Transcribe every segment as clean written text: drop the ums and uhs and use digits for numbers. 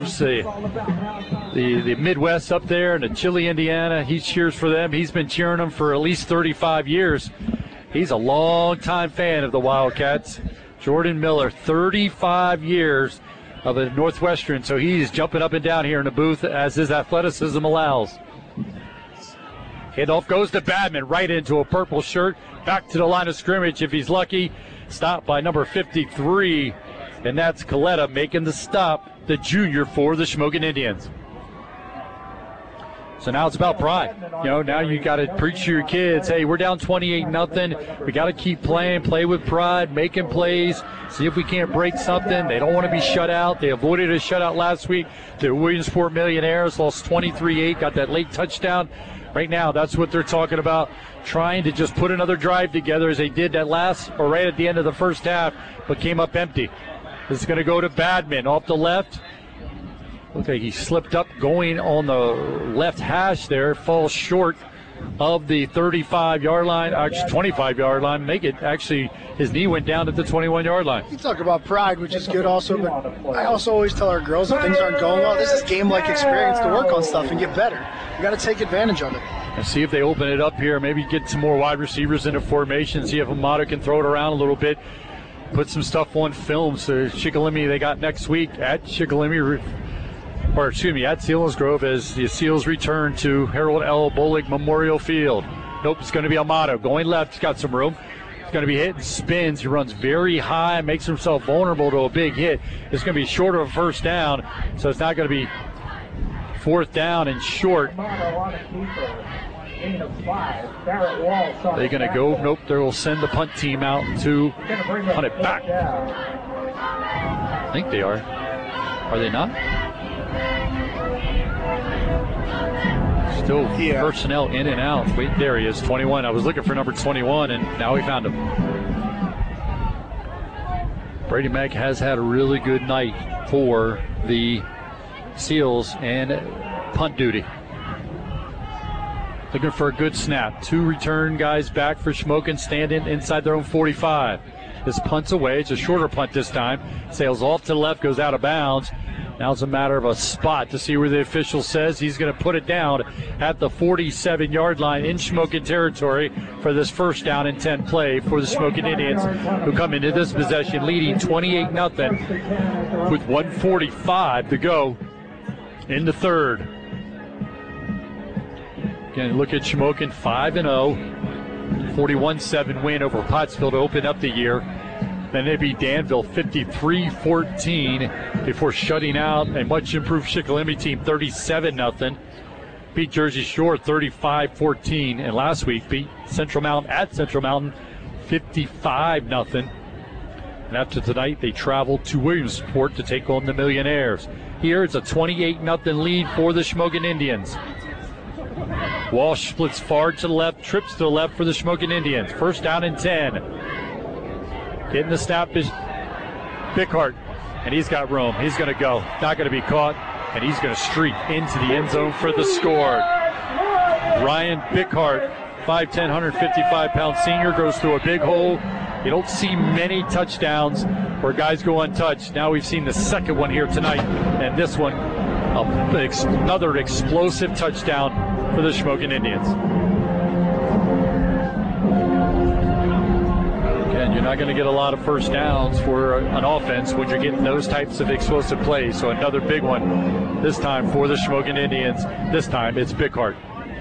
the Midwest up there in Chile, Indiana. He cheers for them. He's been cheering them for at least 35 years. He's a long-time fan of the Wildcats. Jordan Miller, 35 years of a Northwestern, so he's jumping up and down here in the booth as his athleticism allows. Handoff goes to Badman, right into a purple shirt. Back to the line of scrimmage if he's lucky. Stopped by number 53, and that's Coletta making the stop, the junior for the Shamokin Indians. So now it's about pride. Now you got to preach to your kids, hey, we're down 28-0. We got to keep playing, play with pride, making plays, see if we can't break something. They don't want to be shut out. They avoided a shutout last week. The Williamsport Millionaires lost 23-8, got that late touchdown. Right now, that's what they're talking about, trying to just put another drive together as they did that right at the end of the first half, but came up empty. This is going to go to Badman off the left. Looks like he slipped up going on the left hash there, falls short of the 35-yard line, actually 25-yard line. His knee went down at the 21-yard line. You talk about pride, which is good also, but I also always tell our girls if things aren't going well, this is game-like experience to work on stuff and get better. You got to take advantage of it. And see if they open it up here, maybe get some more wide receivers into formation, see if Amato can throw it around a little bit, put some stuff on film. So Shikellamy they got next week at Shikellamy, at Selinsgrove as the Seals return to Harold L. Bolig Memorial Field. Nope, it's going to be Amato going left. He's got some room. He's going to be hit and spins. He runs very high, makes himself vulnerable to a big hit. It's going to be short of a first down, so it's not going to be fourth down and short. They're going to go, nope, they will send the punt team out to punt it back. I think they are. Are they not? Still personnel in and out. Wait, there he is, 21. I was looking for number 21, and now we found him. Brady Mack has had a really good night for the Seals and punt duty. Looking for a good snap. Two return guys back for Shamokin, standing inside their own 45. This punt's away. It's a shorter punt this time. Sails off to the left, goes out of bounds. Now it's a matter of a spot to see where the official says. He's going to put it down at the 47-yard line in Shamokin territory for this first down and 10 play for the Shamokin Indians, who come into this possession leading 28-0 with 1:45 to go in the third. Again, look at Shamokin 5-0, 41-7 win over Pottsville to open up the year. Then they beat Danville 53-14 before shutting out a much improved Shikellamy team 37-0. Beat Jersey Shore 35-14, and last week beat Central Mountain at Central Mountain 55-0. And after tonight, they travel to Williamsport to take on the Millionaires. Here it's a 28-0 lead for the Shamokin Indians. Walsh splits far to the left, trips to the left for the Shamokin Indians. First down and 10. Getting the snap is Bickhart, and he's got room. He's going to go. Not going to be caught, and he's going to streak into the end zone for the score. Ryan Bickhart, 5'10", 155-pound senior, goes through a big hole. You don't see many touchdowns where guys go untouched. Now we've seen the second one here tonight, and this one, another explosive touchdown for the Shamokin Indians. Again, you're not going to get a lot of first downs for an offense when you're getting those types of explosive plays. So another big one this time for the Shamokin Indians. This time it's Bickhart.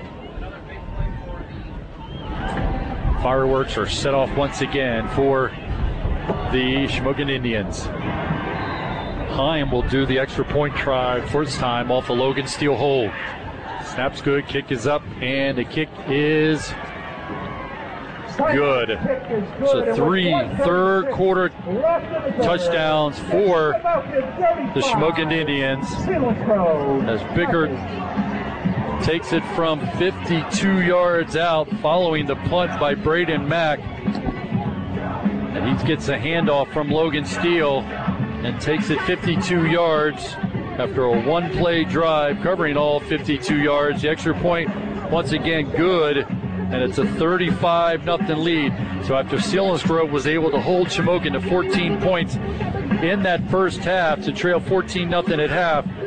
Fireworks are set off once again for the Shamokin Indians. Heim will do the extra point try first time off a Logan Steele hold. Snap's good, kick is up, and the kick is good. So 3 third-quarter touchdowns for the Shamokin Indians as Bickhart takes it from 52 yards out following the punt by Braden Mack. And he gets a handoff from Logan Steele and takes it 52 yards after a one-play drive covering all 52 yards. The extra point, once again, good, and it's a 35-0 lead. So after Selinsgrove was able to hold Shamokin to 14 points in that first half to trail 14-0 at half,